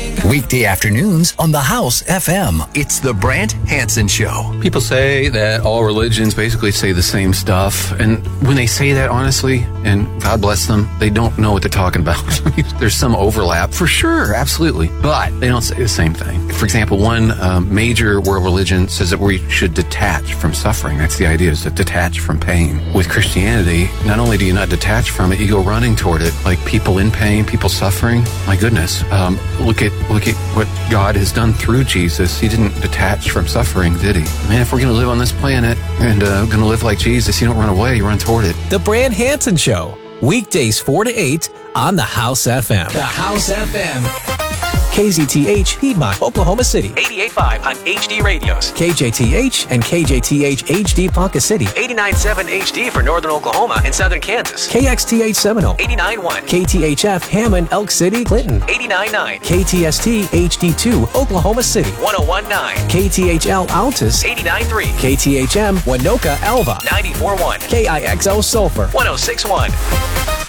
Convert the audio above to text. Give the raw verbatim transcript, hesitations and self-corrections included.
Weekday afternoons on The House F M. It's the Brant Hansen Show. People say that all religions basically say the same stuff. And when they say that, honestly, and God bless them, they don't know what they're talking about. There's some overlap, for sure, absolutely. But they don't say the same thing. For example, one um, major world religion says that we should detach from suffering. That's the idea, is to detach from pain. With Christianity, not only do you not detach from it, you go running toward it. Like people in pain, people suffering. My goodness, um, look at look at what God has done through Jesus. He didn't detach from suffering, did he? Man, if we're going to live on this planet and uh, going to live like Jesus, you don't run away, you run toward it. The Brant Hansen Show, weekdays four to eight on The House F M. The House F M. K Z T H, Piedmont, Oklahoma City. eighty-eight point five on H D Radios. K J T H and K J T H H D Ponca City. eighty-nine point seven H D for Northern Oklahoma and Southern Kansas. K X T H Seminole. eighty-nine point one. K T H F, Hammond, Elk City, Clinton. eighty-nine point nine. K T S T H D two, Oklahoma City. one oh one point nine. K T H L, Altus. eighty-nine point three. K T H M, Winoka, Alva. ninety-four point one. K I X O, Sulphur. one oh six point one.